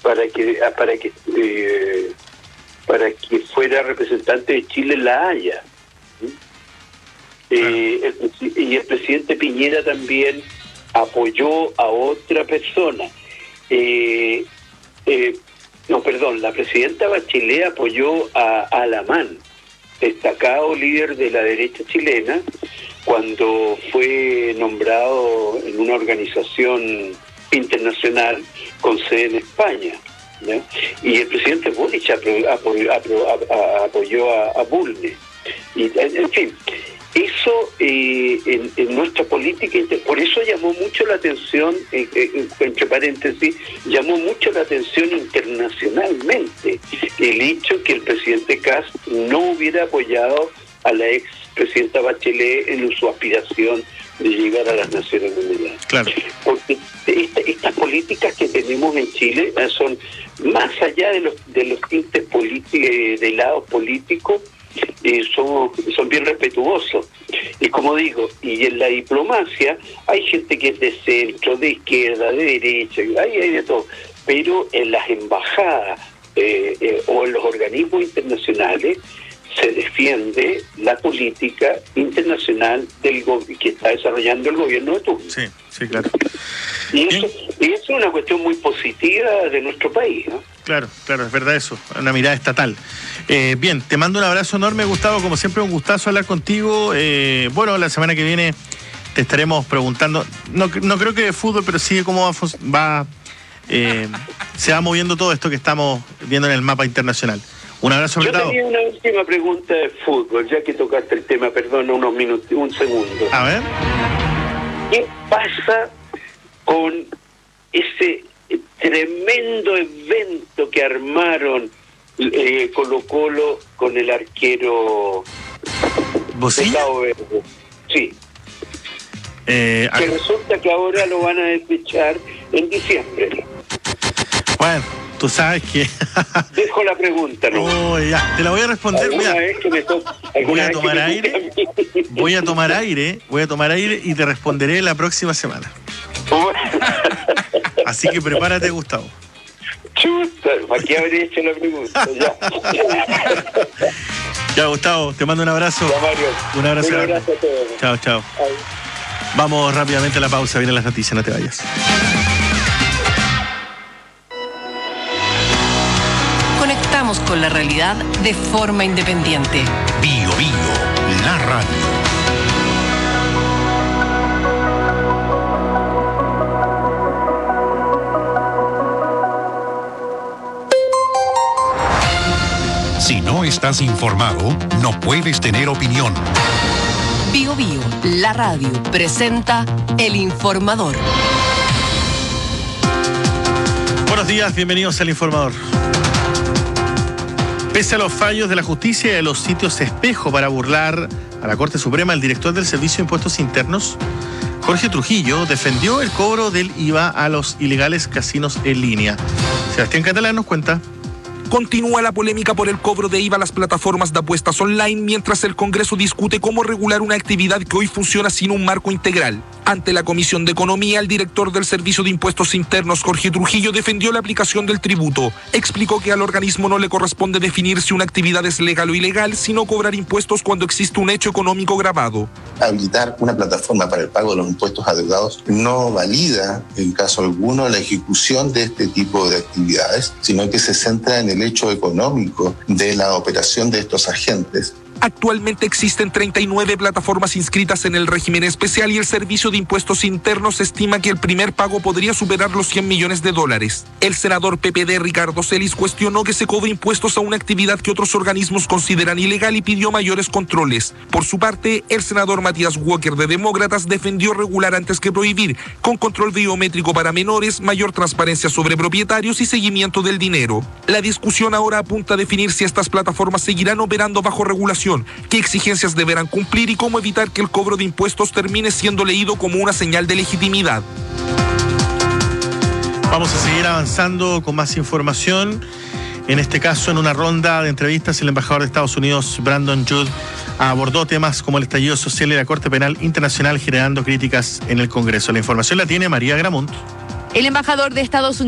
para que fuera representante de Chile en La Haya. Y el presidente Piñera también apoyó a otra persona. La presidenta Bachelet apoyó a Alamán, destacado líder de la derecha chilena, cuando fue nombrado en una organización internacional con sede en España, ¿no? Y el presidente Boric apoyó a Bulnes. Y, en fin, eso en nuestra política, por eso llamó mucho la atención, entre paréntesis, llamó mucho la atención internacionalmente el hecho que el presidente Kast no hubiera apoyado a la ex presidenta Bachelet en su aspiración de llegar a las Naciones Unidas. Claro. Porque estas políticas que tenemos en Chile son más allá de los tintes de lado político, son bien respetuosos. Y como digo, y en la diplomacia hay gente que es de centro, de izquierda, de derecha, hay de todo. Pero en las embajadas o en los organismos internacionales se defiende la política internacional que está desarrollando el gobierno de turno. Sí, sí, claro. Y eso es una cuestión muy positiva de nuestro país, ¿no? Claro, es verdad eso, una mirada estatal. Bien, te mando un abrazo enorme, Gustavo, como siempre un gustazo hablar contigo. Bueno, la semana que viene te estaremos preguntando, no creo que de fútbol, pero sí de cómo se va moviendo todo esto que estamos viendo en el mapa internacional. Un abrazo apretado. Yo tenía una última pregunta de fútbol, ya que tocaste el tema, perdón, unos minutos, un segundo. A ver. ¿Qué pasa con ese tremendo evento que armaron Colo-Colo con el arquero de Cabo Verde? Sí. Que resulta que ahora lo van a despechar en diciembre. Bueno, tú sabes que... Dejo la pregunta, ¿no? Oh, ya, te la voy a responder. Voy a tomar aire y te responderé la próxima semana. Así que prepárate, Gustavo. Chuta, ¿para qué habría hecho la pregunta? Ya, Gustavo, te mando un abrazo. Ya, Mario. Un abrazo a todos. Chao. Ay. Vamos rápidamente a la pausa, vienen las noticias, no te vayas. Conectamos con la realidad de forma independiente. Bio, la radio. Si no estás informado, no puedes tener opinión. Bio, la radio, presenta El Informador. Buenos días, bienvenidos al Informador. Pese a los fallos de la justicia y de los sitios espejo para burlar a la Corte Suprema, el director del Servicio de Impuestos Internos, Jorge Trujillo, defendió el cobro del IVA a los ilegales casinos en línea. Sebastián Catalán nos cuenta. Continúa la polémica por el cobro de IVA a las plataformas de apuestas online mientras el Congreso discute cómo regular una actividad que hoy funciona sin un marco integral. Ante la Comisión de Economía, el director del Servicio de Impuestos Internos, Jorge Trujillo, defendió la aplicación del tributo. Explicó que al organismo no le corresponde definir si una actividad es legal o ilegal, sino cobrar impuestos cuando existe un hecho económico grabado. Habilitar una plataforma para el pago de los impuestos adeudados no valida, en caso alguno, la ejecución de este tipo de actividades, sino que se centra en el hecho económico de la operación de estos agentes. Actualmente existen 39 plataformas inscritas en el régimen especial y el Servicio de Impuestos Internos estima que el primer pago podría superar los $100 millones. El senador PPD Ricardo Celis cuestionó que se cobre impuestos a una actividad que otros organismos consideran ilegal y pidió mayores controles. Por su parte, el senador Matías Walker de Demócratas defendió regular antes que prohibir, con control biométrico para menores, mayor transparencia sobre propietarios y seguimiento del dinero. La discusión ahora apunta a definir si estas plataformas seguirán operando bajo regulación, qué exigencias deberán cumplir y cómo evitar que el cobro de impuestos termine siendo leído como una señal de legitimidad. Vamos a seguir avanzando con más información. En este caso, en una ronda de entrevistas, el embajador de Estados Unidos, Brandon Judd, abordó temas como el estallido social y la Corte Penal Internacional, generando críticas en el Congreso. La información la tiene María Gramunt. El embajador de Estados Unidos